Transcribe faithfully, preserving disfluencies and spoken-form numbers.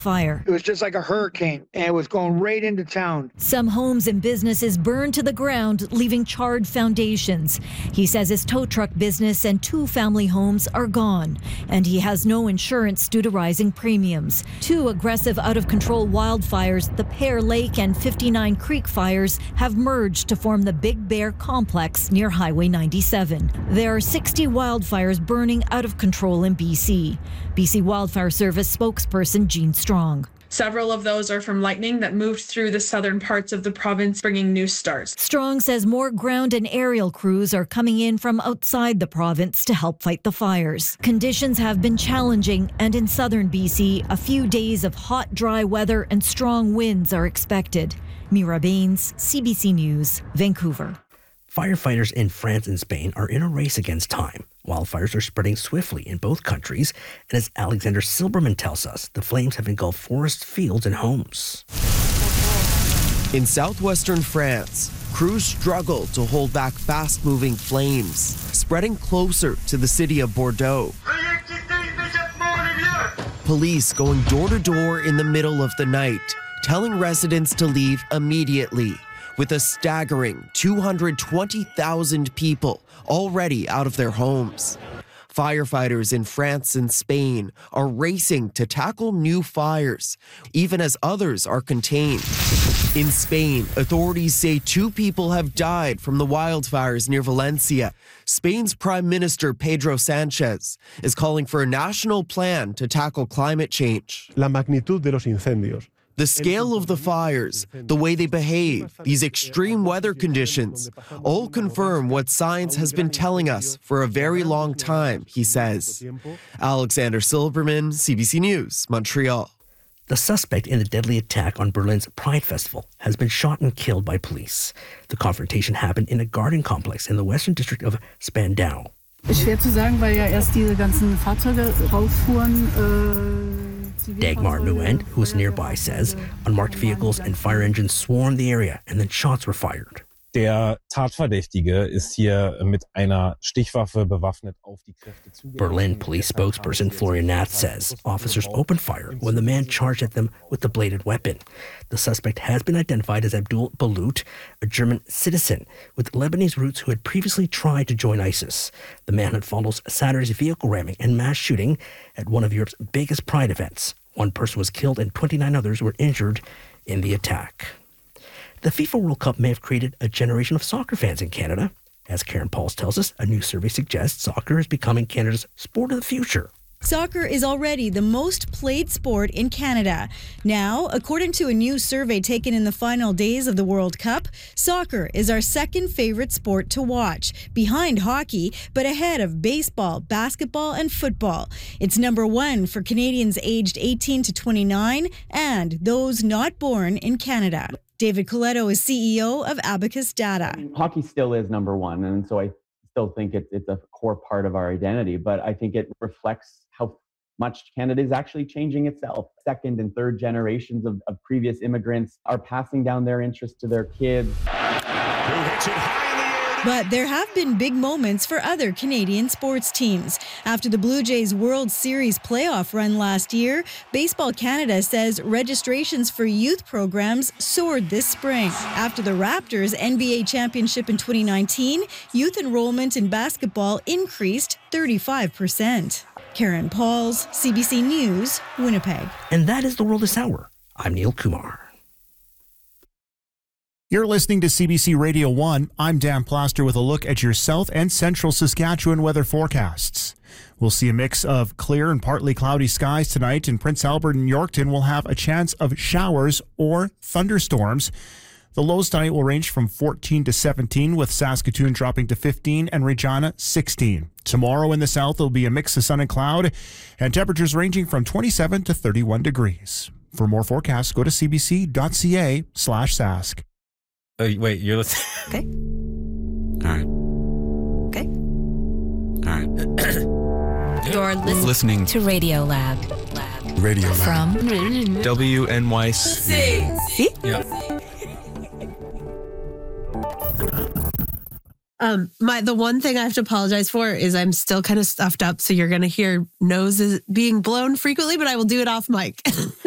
fire. It was just like a hurricane, and it was going right into town. Some homes and businesses burned to the ground, leaving charred foundations. He says his tow truck business and two family homes are gone, and he has no insurance due to rising premiums. Two aggressive, out-of-control wildfires, the Pear Lake and fifty-nine Creek fires, have merged to form the Big Bear complex near Highway ninety-seven. There are sixty wildfires burning out of control in B C. B C Wildfire Service spokesperson Jean Strong. Several of those are from lightning that moved through the southern parts of the province, bringing new stars. Strong says more ground and aerial crews are coming in from outside the province to help fight the fires. Conditions have been challenging, and in southern B C, a few days of hot, dry weather and strong winds are expected. Mira Baines, C B C News, Vancouver. Firefighters in France and Spain are in a race against time. Wildfires are spreading swiftly in both countries, and as Alexander Silberman tells us, the flames have engulfed forests, fields, and homes. In southwestern France, crews struggle to hold back fast-moving flames, spreading closer to the city of Bordeaux. Police going door to door in the middle of the night, telling residents to leave immediately, with a staggering two hundred twenty thousand people already out of their homes. Firefighters in France and Spain are racing to tackle new fires, even as others are contained. In Spain, authorities say two people have died from the wildfires near Valencia. Spain's Prime Minister Pedro Sánchez is calling for a national plan to tackle climate change. La magnitud de los incendios. The scale of the fires, the way they behave, these extreme weather conditions, all confirm what science has been telling us for a very long time, he says. Alexander Silberman, C B C News, Montreal. The suspect in the deadly attack on Berlin's Pride Festival has been shot and killed by police. The confrontation happened in a garden complex in the western district of Spandau. Schwer zu sagen, weil ja erst diese ganzen Fahrzeuge rauffuhren. Dagmar Nguyen, who was nearby, says unmarked vehicles and fire engines swarmed the area and then shots were fired. Der Tatverdächtige ist hier mit einer Stichwaffe bewaffnet auf die Kräfte zugegangen. Berlin police spokesperson Florian Nath says officers opened fire when the man charged at them with the bladed weapon. The suspect has been identified as Abdul Balut, a German citizen with Lebanese roots who had previously tried to join ISIS. The manhunt follows Saturday's vehicle ramming and mass shooting at one of Europe's biggest Pride events. One person was killed and twenty-nine others were injured in the attack. The FIFA World Cup may have created a generation of soccer fans in Canada. As Karen Pauls tells us, a new survey suggests soccer is becoming Canada's sport of the future. Soccer is already the most played sport in Canada. Now, according to a new survey taken in the final days of the World Cup, soccer is our second favorite sport to watch, behind hockey, but ahead of baseball, basketball, and football. It's number one for Canadians aged eighteen to twenty-nine and those not born in Canada. David Coletto is C E O of Abacus Data. Hockey still is number one, and so I still think it's it's a core part of our identity, but I think it reflects how much Canada is actually changing itself. Second and third generations of, of previous immigrants are passing down their interest to their kids. But there have been big moments for other Canadian sports teams. After the Blue Jays World Series playoff run last year, Baseball Canada says registrations for youth programs soared this spring. After the Raptors N B A championship in twenty nineteen, youth enrollment in basketball increased thirty-five percent. Karen Pauls, C B C News, Winnipeg. And that is the world this hour. I'm Neil Kumar. You're listening to C B C Radio one. I'm Dan Plaster with a look at your south and central Saskatchewan weather forecasts. We'll see a mix of clear and partly cloudy skies tonight, and Prince Albert and Yorkton will have a chance of showers or thunderstorms. The lows tonight will range from fourteen to seventeen, with Saskatoon dropping to fifteen and Regina sixteen. Tomorrow in the south, there'll be a mix of sun and cloud, and temperatures ranging from twenty-seven to thirty-one degrees. For more forecasts, go to cbc.ca slash sask. Oh, wait, you're listening? Okay. All right. Okay. All right. You're listening, listening to Radio Lab. Lab. Radio Lab. From W N Y C. See? Yeah. Um, my the one thing I have to apologize for is I'm still kind of stuffed up, so you're going to hear noses being blown frequently, but I will do it off mic.